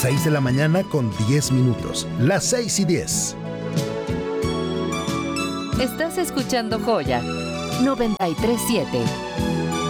6 de la mañana con 10 minutos. Las 6:10. Estás escuchando Joya 93.7.